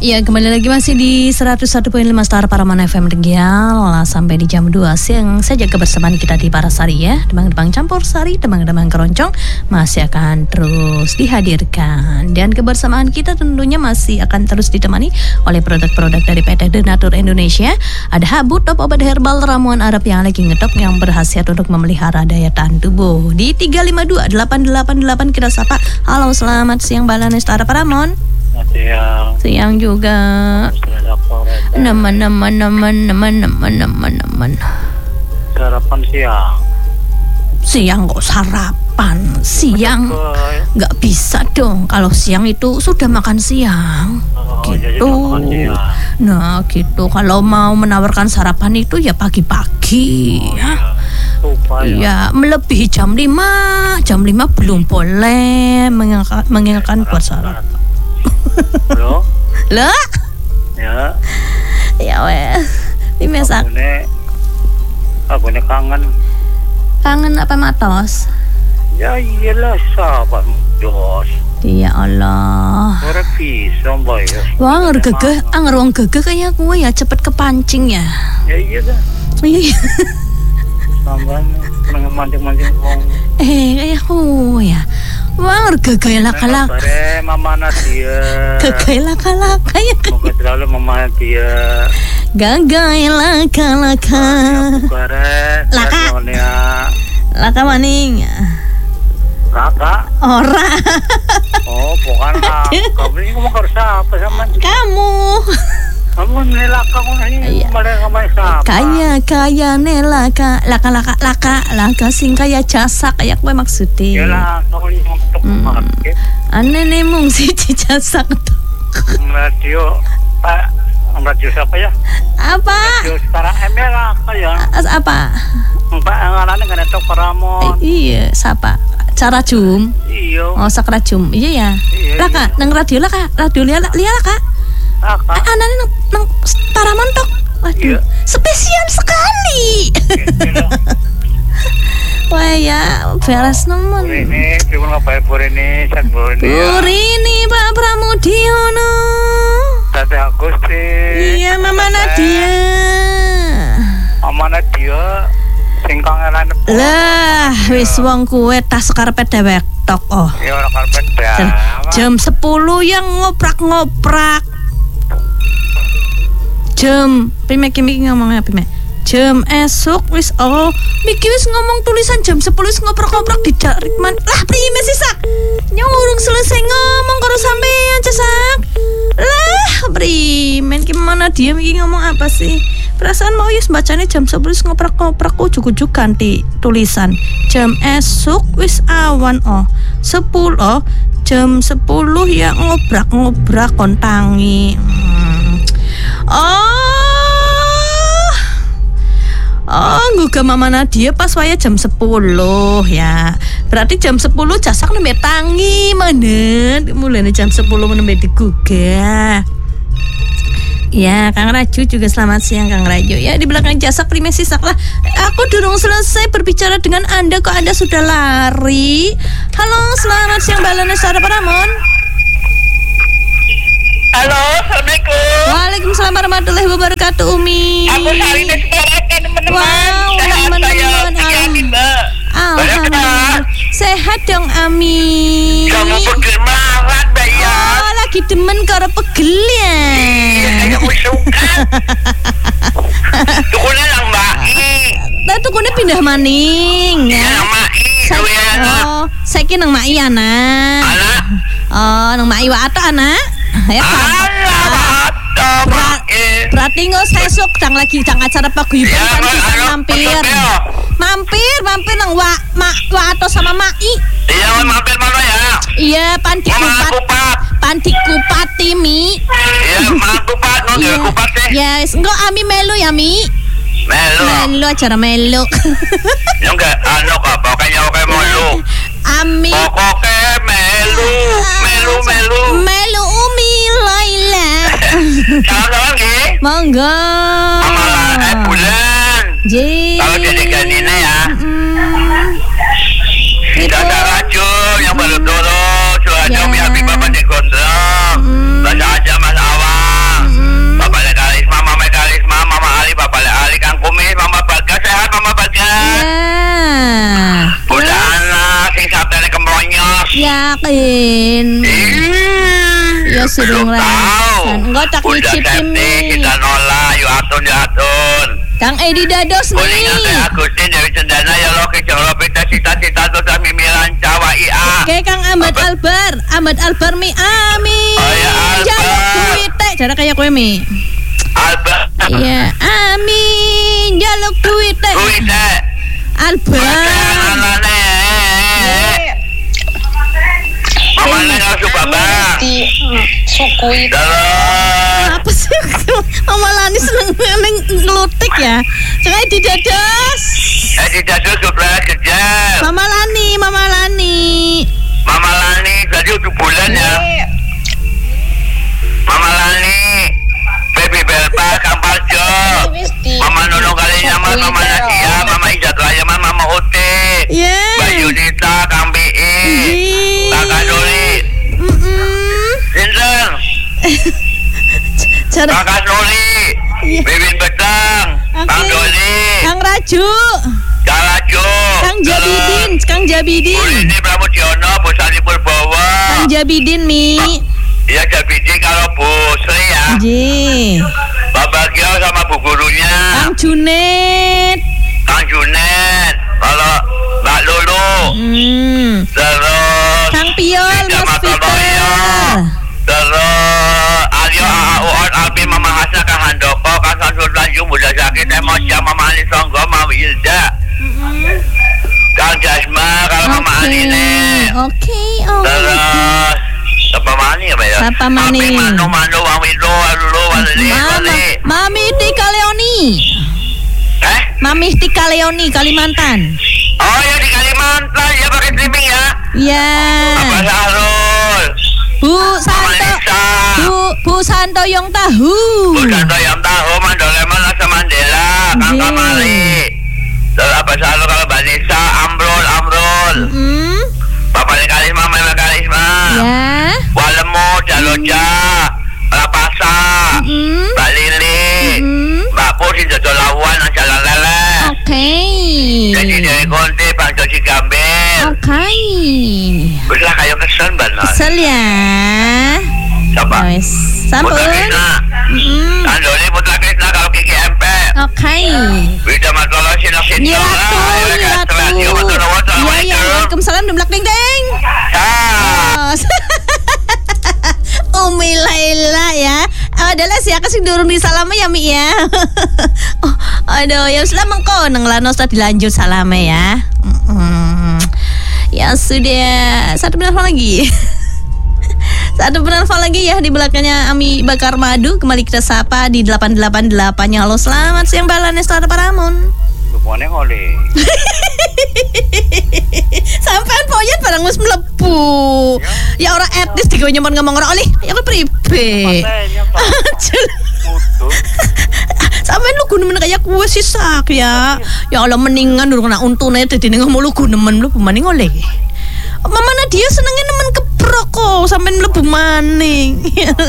Ya, kembali lagi masih di 101.5 Star Paramana FM Tegal sampai di jam 2 siang saja kebersamaan kita di Parasari ya. Demang-demang campur sari, demang-demang keroncong masih akan terus dihadirkan. Dan kebersamaan kita tentunya masih akan terus ditemani oleh produk-produk dari PT Denatur Indonesia. Ada Habu Top obat herbal ramuan Arab yang lagi ngetop yang berkhasiat untuk memelihara daya tahan tubuh. Di 352-888 kita sapa. Halo, selamat siang Balane Star Paramon. Siang juga. Neman. Sarapan siang. Siang kok sarapan? Siang nggak bisa dong. Kalau siang itu sudah makan siang. Gitu. Nah gitu. Kalau mau menawarkan sarapan itu ya pagi-pagi ya. Ya melebihi jam 5 belum boleh mengingatkan buat sarapan. Halo? Lah? Ya. Ya weh. Ini mesak. Aku ini kangen. Kangen apa matos? Ya iyalah sahabat dos. Ya Allah. Ora bisa mbak ya. Wah anger wong gegeh kayak gue ya cepet kepancing ya. Ya iya dah. Iya. Sampai mancing-mancing wong. Kayak gue ya. Wah, gegay laka-laka. Bare Mama Nadia. Gegay laka-laka ya. Moga selalu Mama Nadia. Gegay laka-laka. Laka. Laka maning. Laka. Ora. Oh, bukan laka. Kamu ini ngomong harus apa sama? Kamu. Kamu nelaka ko ini mereka siapa? Kaya nelaka, laka sing kaya jasa kayak gue maksudnya. Yalah, kalau ini untuk market. Ane nih mung si jasa tuh. Radio siapa ya? Apa? Radio sekarang ML apa ya? Apa? Mbak ngarane kan itu Paramon. Iya, siapa? Cara jum. Iya. Oh, sakra jum. Iya ya. Laka, nang radio laka, radio lihat laka. Anaknya nang Paramon tok. Waduh, spesial sekali. Wah ya, beres nemen. Ini cuma ngapain ini, ini Pak Pramudiono. Tete Agusti. Iya, Mama Nadia. Mama Nadia sing kangelan. Lah, wis wong kuwe tas karpet dewek tok. Oh. Ya ora karpet dah. Jam 10 yang ngoprak-ngoprak. Jam Miki ngomongnya Pime. Jam esok wis Miki wis ngomong tulisan jam 10 wis ngoprok-ngoprok di Darikman. Lah prime sih sak? Nyurung selesai ngomong karo sampean cesak. Lah prime gimana dia Miki ngomong apa sih? Perasaan mau wis bacanya jam 11 wis ngoprok-ngoprok ujuk-ujuk ganti tulisan. Jam esok wis awan 10 jam 10 ya ngobrak-ngobrak kontangi. Ngugah Mama Nadia pas waya jam 10 ya. Berarti jam 10 jasak nembe tangi menen. Mulane jam 10 nembe digugah. Ya, Kang Raju juga selamat siang Kang Raju. Ya, di belakang jasak prime sisak lah. Aku durung selesai berbicara dengan Anda kok Anda sudah lari. Halo, selamat siang Balane Star Paramon. Halo, Assalamualaikum. Waalaikumsalam warahmatullahi wabarakatuh, Umi. Aku Sari dari Semarang, teman-teman. Wow, teman-teman. Sehat dong, Ami. Kamu pegel banget, Mbak ya. Oh, lagi demen karo pegel ya. Iya, aku suka. Tukunya lang Mai. Nah, tukunya pindah maning ya. Yang Mai, saiki nang Mai anak. Anak. Nang Mai wa ato anak. Ya kan. Berarti nggak sesuk dang acara paguyuban kan bisa mampir nang wa ato sama Mai. Iya, mampir mana ya? Iya, panti kupat Mi. Iya, kupat no dia kupat sih. Yes, engko Ami melu ya Mi. Melu acara melu. Ya enggak apa kayak melu. Ami. Pokoknya melu. Melu Umi Laila. Salam nggih. Monggo. Bulan. Kalau jadi ganina ya. Tidak ada racun yang baru dulu. Sudah jam ya Habibah pandai gondrong. Baca aja Mas Awan. yakin. Ya sedang rasan. Enggak tak nyicipin mi. Kita nolak, yuk atun. Kang Edi Dados mi. Kuningan teh Agustin dari Cendana ya lo kecil lo pita cita-cita tuh kami milan cawa ia. Oke Kang Ahmad Albar mi amin. Oh ya Albar. Jaluk duit teh, cara kayak kowe mi. Albar. Iya, amin. Jaluk duit teh. Duit teh. Albar. Mama nanya suka bang. Suku itu. Apa sih? Mama Lani seneng ngelutik ya. Jangan didados. Didados sudah kejar. Mama Lani. Mama Lani tadi udah bulan ya. Mama Lani, Baby Belpa, Kang Parjo, Mama Nunung Kalinyaman, Mama Nadia, Mama Ijat Rayaman, Mama Uti, Mbak Yunita, Kang Bii, Kakak Nuri, Sinten, Kakak Nuri, Bibin Betang, Kang Doli, Kang Raju, Galaju, Kang Jabidin, Ini Pramudiono, Bu Sari Purbowo, Kang Jabidin mi. Iya Jabidin kalau Bu Sri ya. Ji. Pak Bagio sama Bu gurunya. Kang Junet, kalau Mbak Lulu, terus Kang Piol, Mas Peter, terus Aryo Auon Alpi Mama Hasa Kang Handoko Kang Samsul Tanjung Bunda Sakit Emoja Mama Ali Songgo Mama Hilda Kang Jasma kalau Mama Aline. Terus Papa Mani apa ya? Papa Mani. Manu Wang Wido Wali. Mami Tika Leoni. Mami Tika Leoni Kalimantan. Oh ya di Kalimantan ya pakai streaming ya. Iya. Apa Sarul? Bu Santo yang tahu. Bu Santo yang tahu Mandoleman Rasa Mandela Kang Kamali. Terus apa Sarul kalau Mbak Nisa Amrul. Bapak Karisma Mama Karisma. Ya. Walemu Jaloja Rapasa Mbak Lili Mbak Pur Sinjoto Lawan Jalan Lele. Oke. Jadi dari Konti Bang Josi Gambir. Oke. Bisa kayak kesel banget. Kesel ya. Coba. Sampun. Putra Krishna. Andoni Putra Krishna kalau Kiki MP. Oke. Wida Matolo Sinok Nyiratu. Iya, waalaikumsalam demlak ding ding. Umi Laila ya. Adalah sih aku sing durung di salame ya Mi ya. Aduh, ya sudah mengko nang lanos tadi dilanjut salame ya. Ya sudah, satu penelpon lagi. Satu penelpon lagi ya di belakangnya Ami Bakar Madu. Kembali kita sapa di 888-nya. Halo, selamat siang Balanes Tara Paramun. Lupone kali. Sampean poyen barang wis mlebu. Ya ora etis digawe nyemon ngomong ora oleh. Ya kok pribe. Sampean lu gunemen kaya kuwe sih sak ya. Ya Allah mendingan durung kena untune dadi ngomong lu gunemen mlebu maning oleh. Mama Nadia senenge nemen keprok kok sampean mlebu maning.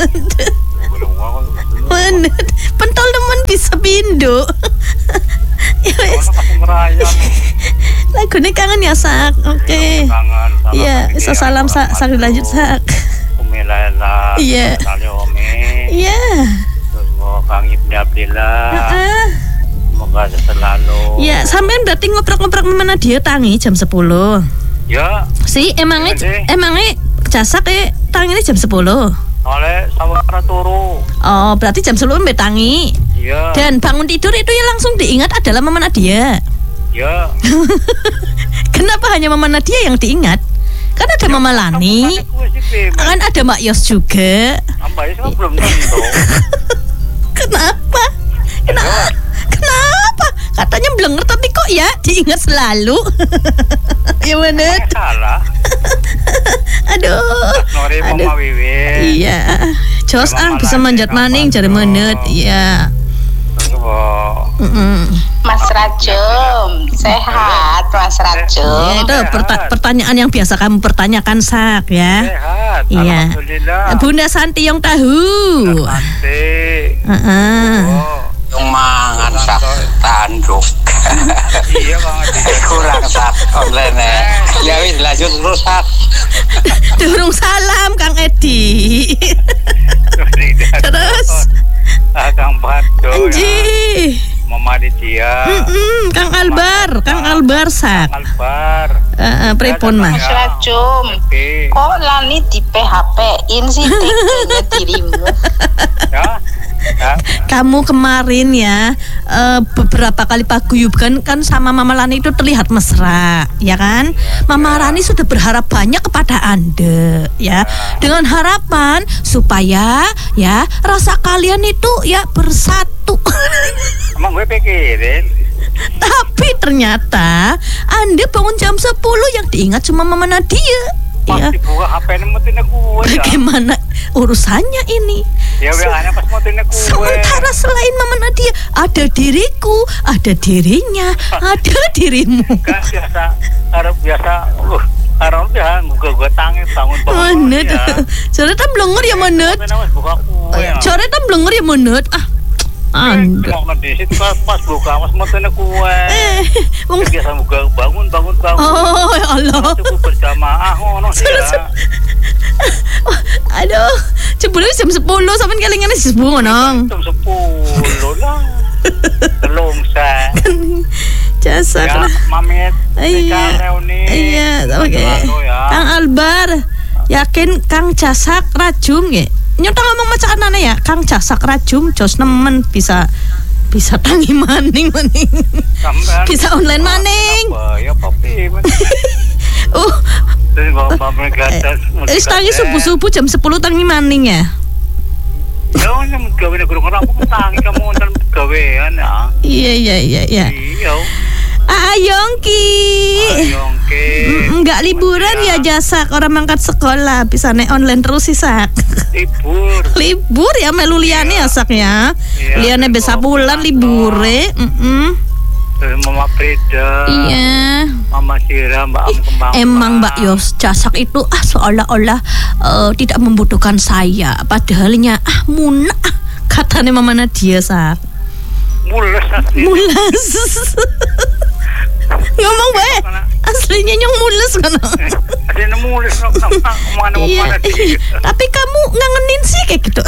Pentol nemen bisa pindo. Ya wes. Lagunya kangen ya Sak. Oke. Iya, salam Sak dilanjut Sak. Umi Laila. Iya. Iya. Terus Kang Ibnu Abdillah. Semoga selalu. Ya, sampean berarti ngoprek-ngoprek Mama Nadia tangi jam 10. Ya. Si emangnya casak tanginya jam 10. Oleh sawara turu. Oh, berarti jam 10 mbek tangi. Iya. Dan bangun tidur itu ya langsung diingat adalah Mama Nadia. Ya. Kenapa hanya Mama Nadia yang diingat? Kan ada Mama Lani. Kan ada Mbak Yos juga. Mbak Yos kan belum tentu. Kenapa? Kenapa? Katanya blenger tapi kok ya diingat selalu. Ya bener. Salah. Aduh. Mama Wiwin. Iya. Jos bisa manjat maning jare menet. Iya. Mas Rajum, sehat Mas Rajum. Ya, itu pertanyaan yang biasa kamu pertanyakan Sak ya. Sehat. Iya. Alhamdulillah. Bunda Santi yang tahu. Santi. Yang mangan sak tanduk. Iya banget. Kurang sak online. Ya wis lanjut terus sak. Durung salam Kang Edi. Terus Kang Bado. Anji. Mama Lydia. Kang Albar sak. Albar. Pripun mah? Mas Racum. Kok lani di PHP-in sih tiketnya dirimu? Ya. Kamu kemarin ya beberapa kali paguyuban kan sama Mama Lani itu terlihat mesra, ya kan? Mama Lani sudah berharap banyak kepada Anda, ya, dengan harapan supaya ya rasa kalian itu ya bersatu. Emang gue pikirin. Tapi ternyata Anda bangun jam 10 yang diingat cuma Mama Nadia. Ya. Masih buka HP-nya mutinnya gue ya. Bagaimana urusannya ini? Ya biasanya pas mutinnya gue. Sementara selain Mama Nadia ada diriku, ada dirinya, ada dirimu. Kan biasa, harus biasa. Harus ya, gue tangi bangun. Mana tuh? Sore tam blenger ya mana? Sore tam blenger ya mana? Anda. Mau ngedesit pas buka mas mutinnya gue. Biasa bangun. Oh ya Allah. Cukup berjamaah, ngono sih ya. Aduh, jebule jam 10 sampean kelingan wis bungo nong. Jam 10 lah. Belum sa. Jasa ya, Mamit. Iya, oke. Kang Albar, yakin Kang Jasak Rajum nggih? Nyota ngomong macakanane ya, Kang Jasak Rajum jos nemen bisa tangi maning. Bisa online maning. Ya papi. Wis tangi subuh-subuh jam 10 tangi maning ya. Ya nyam gawe nek guru ora tangi kamu nonton gawean ya. Iya. Iya. Ayongki. Enggak liburan ya Jasak, orang mangkat sekolah bisa nek online terus sih sak. Libur ya melu liyane ya sak ya. Liyane bisa bulan libure. Mama Frida. Iya. Mama Sira, Mbak Am Kembang. Emang Mbak Yos Jasak itu seolah-olah tidak membutuhkan saya, padahalnya munah katanya Mama Nadia sak. Mules. Ngomong bae. Aslinya nyong mules kan. Aslinya mules Iya. Tapi kamu ngangenin sih kayak gitu.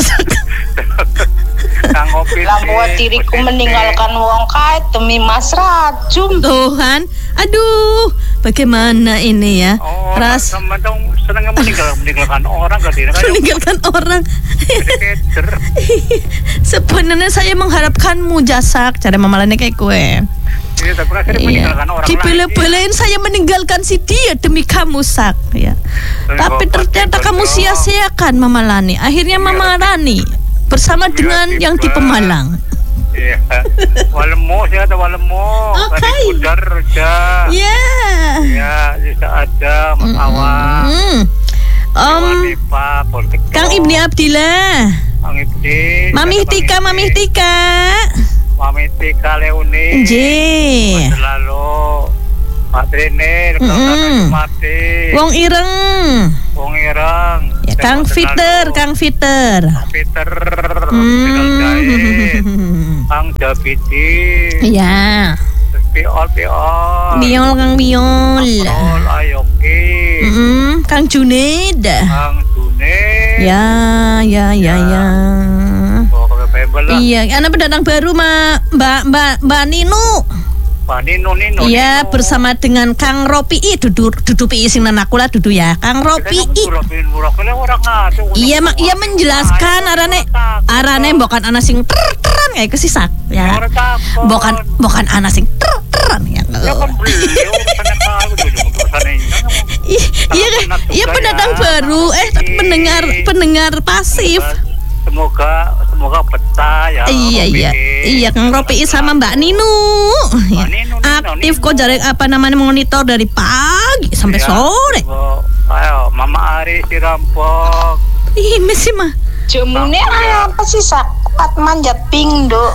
Kang Opit. Buat diriku meninggalkan wong kae demi Mas Racum. Tuhan. Aduh, bagaimana ini ya? Ras senang meninggalkan orang meninggalkan orang. Sebenarnya saya mengharapkanmu Jasak, cara Mama Lani kayak kue. Iya. Dibela-belain saya meninggalkan si dia demi kamu sak ya. Tapi ternyata kamu sia-siakan Mama Lani. Akhirnya Mama Lani bersama dengan yang di Pemalang. Iya. Walemo sih ada walemo. Oke. Udar aja. Iya. Ya, bisa ada Mas Awan. Kang Ibni Abdillah. Kang Ibni. Mami Tika. Mami Tika Leoni. J. Lalu Pak Trene, mati. Wong Ireng. Ya, Kang Fiter. Kang Jabiti. Iya. Piol. Biol Kang Biol. Ayoki. Kang Junaid. Ya. Iya, anak pendatang baru Mbak Nino. Iya, bersama dengan Kang Ropi duduk pi sing aku lah duduk ya. Kang Ropi. Iya, ia menjelaskan arane bukan anak sing teran kayak kesisak ya. Bukan anak sing teran ya. Iya pendatang baru tapi pendengar pasif. Semoga betah ya. Iya Kang Ropi sama Mbak Nino. Ya. Aktif kok jare monitor dari pagi sampai sore. Ayo Mama Ari si rampok. Ih mesi mah. Jemune apa sih sak kuat manjat pingdo.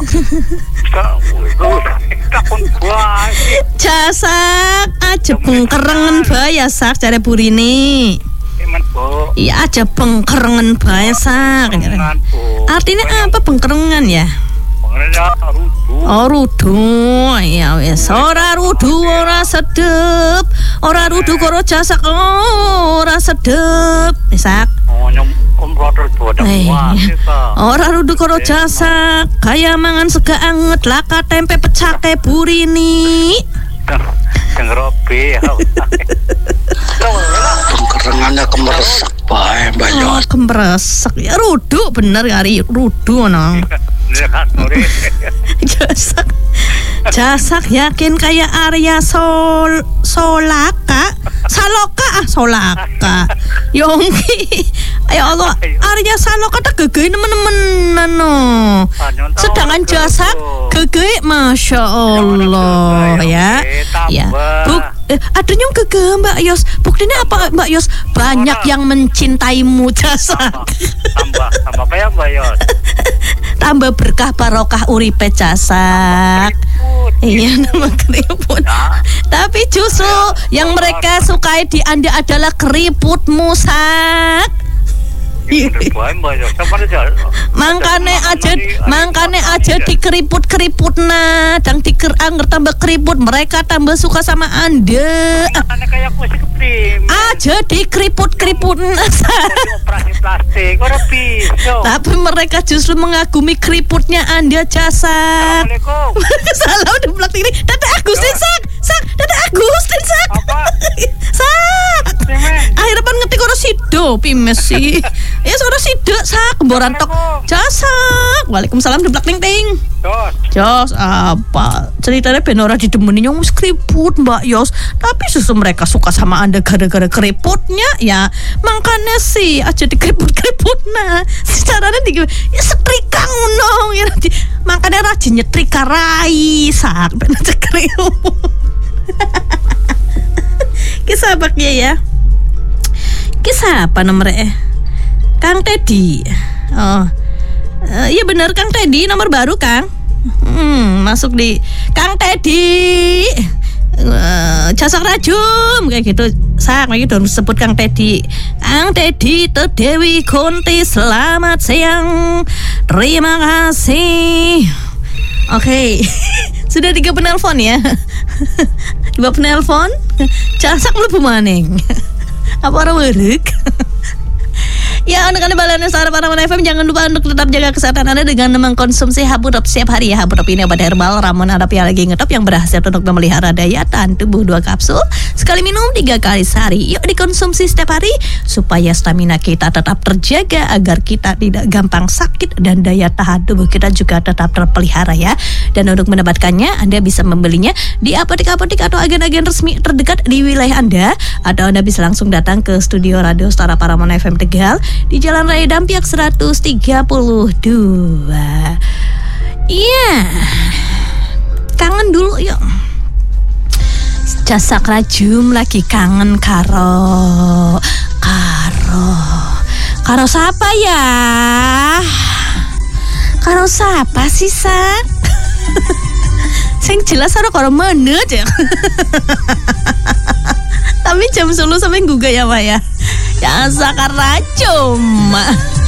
Jasak aja pengkerengen baya sak jare burine. Iya aja bengkerengan bahasa. Artinya apa bengkerengan ya? Bengkerengan Oh rudu, ya wes. Ora rudu, ora sedep. Ora rudu karo jasak, ora sedep. Sak. Ora rudu karo jasak. Kaya mangan sega anget, laka tempe pecake burini. Cengrobe. Pengkerengannya kemeresak bae, Mbak Yos. Kemeresak. Ya rudu bener kari, rudu ono. Jasak yakin kayak Arya Solaka Yongki. Ya Allah, Arya Saloka tak gegei nemen-nemenan no. Sedangkan jasak gegei Masya Allah ya. Ya. Ada nyong gegei Mbak Yos. Buktinya apa Mbak Yos? Banyak yang mencintaimu jasak. Tambah kayak Mbak Yos. Tambah berkah barokah uripe jasak. Iya nama keriput. Tapi justru yang mereka sukai di Anda adalah keriputmu sak. Mangkane aja di keriput-keriputna dan dikerangger tambah keriput, mereka tambah suka sama Anda. Aja di keriput-keriputna. Tapi mereka justru mengagumi keriputnya Anda jasak. Salah udah belak ini. Dada Agustin sak. Dada Agustin sak. Sak. Akhirnya pan ngetik ora sido pimes sih. Ya ora sido sak boran tok jasak. Waalaikumsalam deblak ting ting. Jos apa? Ceritanya ben ora didemeni nyong keriput Mbak Yos. Tapi justru mereka suka sama Anda gara-gara keriputnya ya. Makanya sih aja di keriput-keriputna. Caranya di ya setrika ngono ya nanti. Makanya rajin nyetrika rai sak ben aja keriput. Kisah baknya ya. Kisah apa nomornya? Kang Teddy. Oh, iya benar Kang Teddy nomor baru Kang. Masuk di Kang Teddy. Jasak rajum kayak gitu. Sak lagi udah sebut Kang Teddy. Kang Teddy Dewi Kunti selamat siang. Terima kasih. Oke. Sudah 3 penelpon ya. 2 penelpon. Jasak lu pemaneng. Apa orang werek? Ya, anak-anak balanan Suara Paraman FM, jangan lupa untuk tetap jaga kesehatan Anda dengan mengkonsumsi Habudop setiap hari ya. Habudop ini obat herbal ramuan Arab yang lagi ngetop yang berhasil untuk memelihara daya tahan tubuh 2 kapsul sekali minum 3 kali sehari. Yuk dikonsumsi setiap hari supaya stamina kita tetap terjaga agar kita tidak gampang sakit dan daya tahan tubuh kita juga tetap terpelihara ya. Dan untuk mendapatkannya Anda bisa membelinya di apotek-apotek atau agen-agen resmi terdekat di wilayah Anda, atau Anda bisa langsung datang ke studio Radio Suara Paraman FM Tegal di Jalan Raya Dampiak 132. Iya. Kangen dulu yuk. Jasak rajum lagi kangen karo siapa ya? Karo siapa sih sak? Sing jelas karo menut ya. Tapi jam 10 sampai guga ya Pak ya. Jasak rajum.